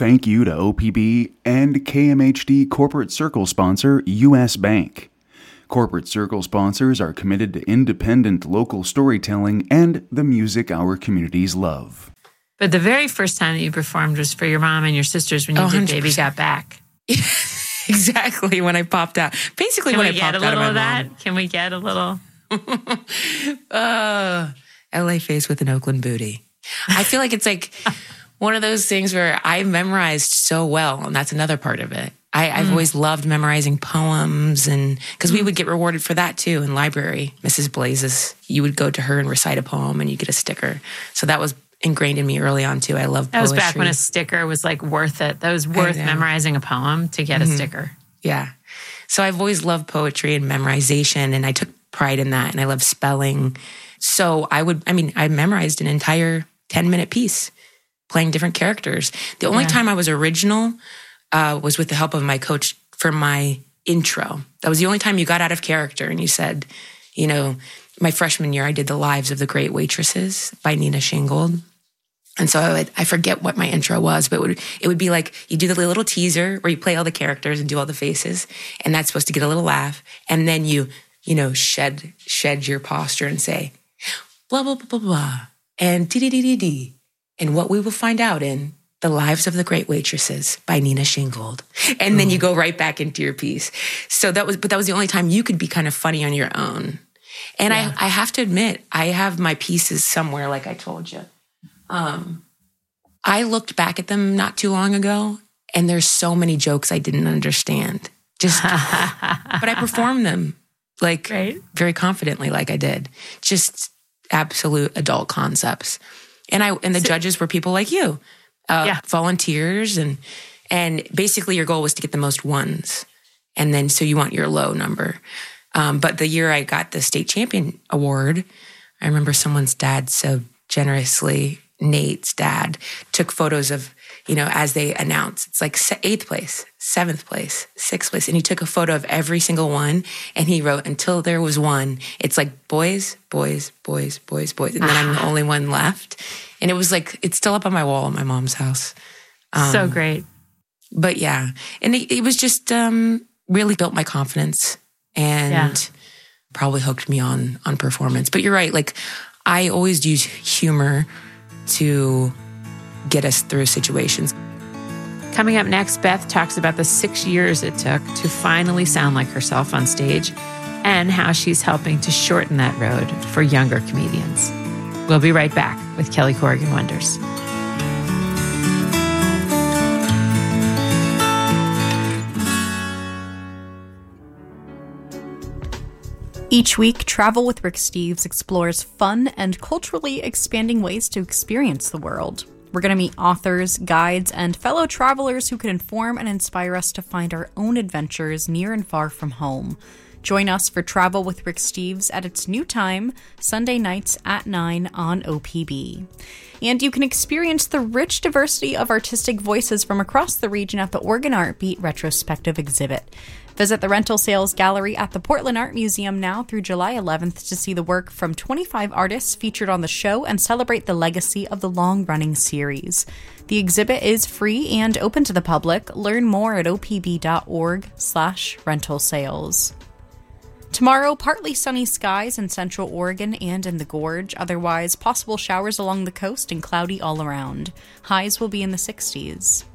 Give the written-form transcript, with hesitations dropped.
thank you to OPB and KMHD Corporate Circle sponsor U.S. Bank. Corporate Circle sponsors are committed to independent local storytelling and the music our communities love. But the very first time that you performed was for your mom and your sisters when you did 100%. Baby Got Back. Exactly, when I popped out. Basically, when I popped out of my mom. Can we get a little? LA face with an Oakland booty. I feel like it's like one of those things where I memorized so well, and that's another part of it. I've always loved memorizing poems, and because we would get rewarded for that too in library. Mrs. Blazes, you would go to her and recite a poem, and you get a sticker. So that was ingrained in me early on too. I love poetry. That was back when a sticker was like worth it. That was worth memorizing a poem to get a sticker. Yeah. So I've always loved poetry and memorization, and I took pride in that, and I love spelling. So I memorized an entire 10-minute piece playing different characters. The only time I was original was with the help of my coach for my intro. That was the only time you got out of character and you said, you know, my freshman year, I did The Lives of the Great Waitresses by Nina Shingold. And so I forget what my intro was, but it would be like you do the little teaser where you play all the characters and do all the faces, and that's supposed to get a little laugh. And then you shed your posture and say, blah, blah, blah, blah, blah, and dee-dee-dee-dee-dee. And what we will find out in The Lives of the Great Waitresses by Nina Shingold. And then you go right back into your piece. So that was the only time you could be kind of funny on your own. And I have to admit, I have my pieces somewhere, like I told you. I looked back at them not too long ago, and there's so many jokes I didn't understand. But I performed them very confidently, like I did. Just absolute adult concepts. And the judges were people like you, volunteers, and basically your goal was to get the most ones, and then so you want your low number. But the year I got the state champion award, I remember someone's dad so generously, Nate's dad, took photos of, as they announced, it's like 8th place, 7th place, 6th place. And he took a photo of every single one and he wrote, until there was one, it's like boys, boys, boys, boys, boys. And then I'm the only one left. And it was like, it's still up on my wall at my mom's house. So great. But yeah, and it was just really built my confidence and probably hooked me on performance. But you're right, like I always use humor to get us through situations. Coming up next, Beth talks about the 6 years it took to finally sound like herself on stage and how she's helping to shorten that road for younger comedians. We'll be right back with Kelly Corrigan Wonders. Each week, Travel with Rick Steves explores fun and culturally expanding ways to experience the world. We're going to meet authors, guides, and fellow travelers who can inform and inspire us to find our own adventures near and far from home. Join us for Travel with Rick Steves at its new time, Sunday nights at 9 on OPB. And you can experience the rich diversity of artistic voices from across the region at the Oregon Art Beat retrospective exhibit. Visit the Rental Sales Gallery at the Portland Art Museum now through July 11th to see the work from 25 artists featured on the show and celebrate the legacy of the long-running series. The exhibit is free and open to the public. Learn more at opb.org/rentalsales. Tomorrow, partly sunny skies in central Oregon and in the Gorge. Otherwise, possible showers along the coast and cloudy all around. Highs will be in the 60s.